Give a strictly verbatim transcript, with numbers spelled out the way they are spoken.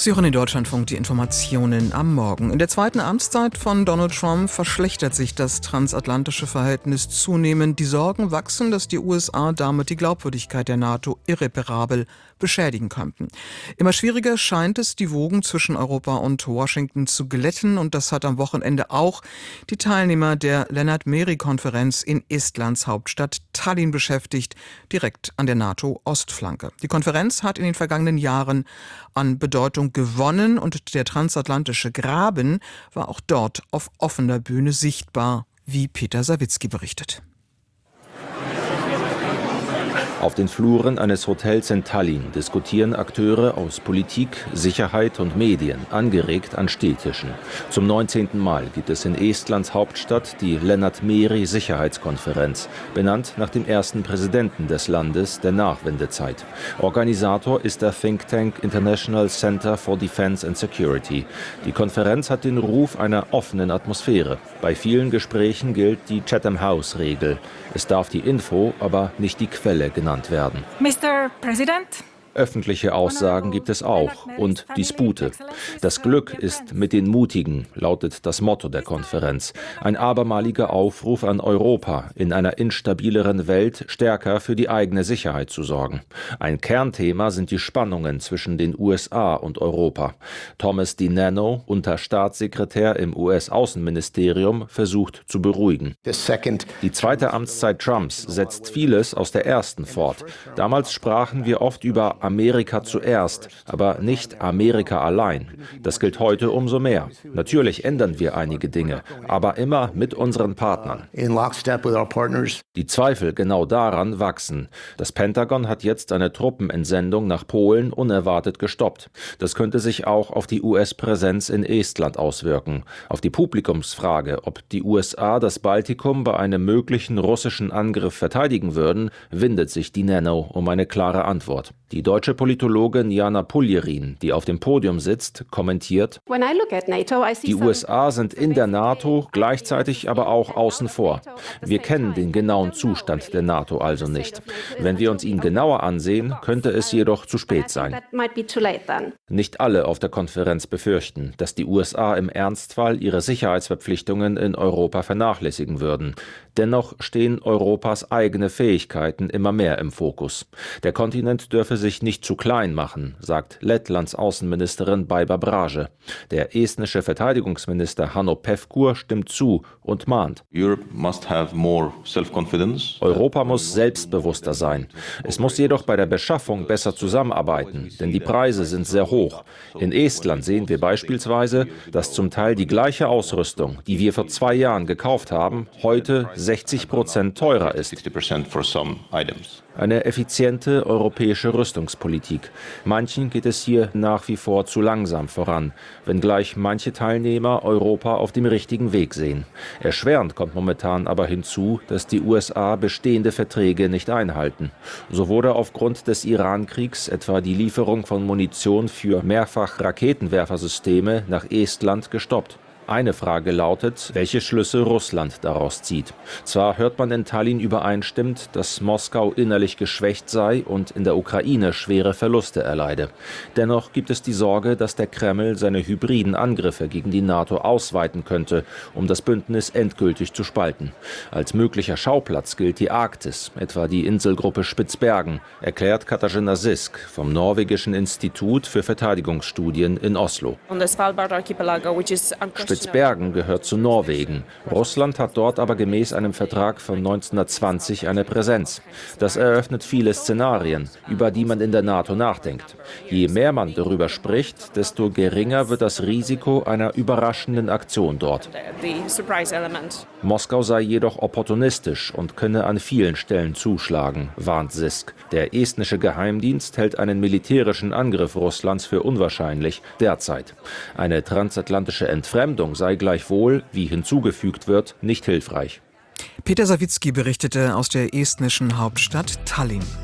Sie hören in Deutschlandfunk die Informationen am Morgen. In der zweiten Amtszeit von Donald Trump verschlechtert sich das transatlantische Verhältnis zunehmend. Die Sorgen wachsen, dass die U S A damit die Glaubwürdigkeit der NATO irreparabel beschädigen könnten. Immer schwieriger scheint es, die Wogen zwischen Europa und Washington zu glätten. Und das hat am Wochenende auch die Teilnehmer der Lennart-Meri-Konferenz in Estlands Hauptstadt Tallinn beschäftigt, direkt an der NATO-Ostflanke. Die Konferenz hat in den vergangenen Jahren an Bedeutung gewonnen und der transatlantische Graben war auch dort auf offener Bühne sichtbar, wie Peter Sawicki berichtet. Auf den Fluren eines Hotels in Tallinn diskutieren Akteure aus Politik, Sicherheit und Medien, angeregt an Stehtischen. Zum neunzehnten Mal gibt es in Estlands Hauptstadt die Lennart-Meri-Sicherheitskonferenz, benannt nach dem ersten Präsidenten des Landes der Nachwendezeit. Organisator ist der Think Tank International Center for Defense and Security. Die Konferenz hat den Ruf einer offenen Atmosphäre. Bei vielen Gesprächen gilt die Chatham-House-Regel. Es darf die Info, aber nicht die Quelle genannt werden. Mister President. Öffentliche Aussagen gibt es auch und Dispute. Das Glück ist mit den Mutigen, lautet das Motto der Konferenz. Ein abermaliger Aufruf an Europa, in einer instabileren Welt stärker für die eigene Sicherheit zu sorgen. Ein Kernthema sind die Spannungen zwischen den U S A und Europa. Thomas DiNanno, Unterstaatssekretär im U S-Außenministerium, versucht zu beruhigen. Die zweite Amtszeit Trumps setzt vieles aus der ersten fort. Damals sprachen wir oft über Amerika zuerst, aber nicht Amerika allein. Das gilt heute umso mehr. Natürlich ändern wir einige Dinge, aber immer mit unseren Partnern. Die Zweifel genau daran wachsen. Das Pentagon hat jetzt eine Truppenentsendung nach Polen unerwartet gestoppt. Das könnte sich auch auf die U S-Präsenz in Estland auswirken. Auf die Publikumsfrage, ob die U S A das Baltikum bei einem möglichen russischen Angriff verteidigen würden, windet sich DiNanno um eine klare Antwort. Die deutsche Politologin Jana Puljerin, die auf dem Podium sitzt, kommentiert: Die U S A sind in der NATO, gleichzeitig aber auch außen vor. Wir kennen den genauen Zustand der NATO also nicht. Wenn wir uns ihn genauer ansehen, könnte es jedoch zu spät sein. Nicht alle auf der Konferenz befürchten, dass die U S A im Ernstfall ihre Sicherheitsverpflichtungen in Europa vernachlässigen würden. Dennoch stehen Europas eigene Fähigkeiten immer mehr im Fokus. Der Kontinent dürfe sich nicht zu klein machen, sagt Lettlands Außenministerin Baiba Brahe. Der estnische Verteidigungsminister Hanno Pevkur stimmt zu und mahnt: Europa muss selbstbewusster sein. Es muss jedoch bei der Beschaffung besser zusammenarbeiten, denn die Preise sind sehr hoch. In Estland sehen wir beispielsweise, dass zum Teil die gleiche Ausrüstung, die wir vor zwei Jahren gekauft haben, heute sechzig Prozent teurer ist. Eine effiziente europäische Rüstungspolitik. Manchen geht es hier nach wie vor zu langsam voran, wenngleich manche Teilnehmer Europa auf dem richtigen Weg sehen. Erschwerend kommt momentan aber hinzu, dass die U S A bestehende Verträge nicht einhalten. So wurde aufgrund des Iran-Kriegs etwa die Lieferung von Munition für Mehrfach-Raketenwerfersysteme nach Estland gestoppt. Eine Frage lautet, welche Schlüsse Russland daraus zieht. Zwar hört man in Tallinn übereinstimmend, dass Moskau innerlich geschwächt sei und in der Ukraine schwere Verluste erleide. Dennoch gibt es die Sorge, dass der Kreml seine hybriden Angriffe gegen die NATO ausweiten könnte, um das Bündnis endgültig zu spalten. Als möglicher Schauplatz gilt die Arktis, etwa die Inselgruppe Spitzbergen, erklärt Katarzyna Zisk vom norwegischen Institut für Verteidigungsstudien in Oslo. Spitzbergen gehört zu Norwegen. Russland hat dort aber gemäß einem Vertrag von neunzehnhundertzwanzig eine Präsenz. Das eröffnet viele Szenarien, über die man in der NATO nachdenkt. Je mehr man darüber spricht, desto geringer wird das Risiko einer überraschenden Aktion dort. Moskau sei jedoch opportunistisch und könne an vielen Stellen zuschlagen, warnt Zisk. Der estnische Geheimdienst hält einen militärischen Angriff Russlands für unwahrscheinlich, derzeit. Eine transatlantische Entfremdung sei gleichwohl, wie hinzugefügt wird, nicht hilfreich. Peter Sawicki berichtete aus der estnischen Hauptstadt Tallinn.